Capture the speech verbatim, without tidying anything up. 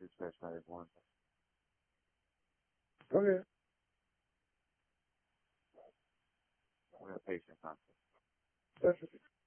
Dispatch nine one. Go ahead. We have patient contact. That's